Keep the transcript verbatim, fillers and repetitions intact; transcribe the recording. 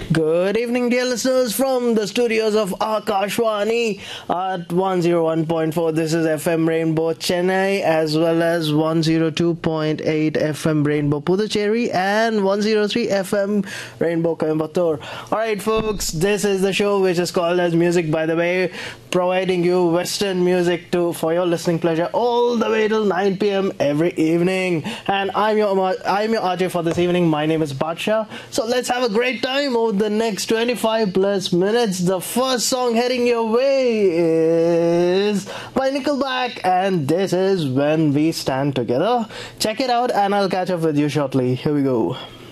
Good evening, dear listeners, from the studios of Akashwani at one oh one point four. This is F M Rainbow Chennai, as well as one oh two point eight F M Rainbow Puducherry and one oh three F M Rainbow Coimbatore. Alright, folks, this is the show which is called as Music by the Way, providing you Western music to for your listening pleasure all the way till nine p.m. every evening. And I'm your I'm your R J for this evening. My name is Badsha. So let's have a great time over the next twenty-five plus minutes. The first song heading your way is by Nickelback, and this is When We Stand Together. Check it out, and I'll catch up with you shortly. Here we go.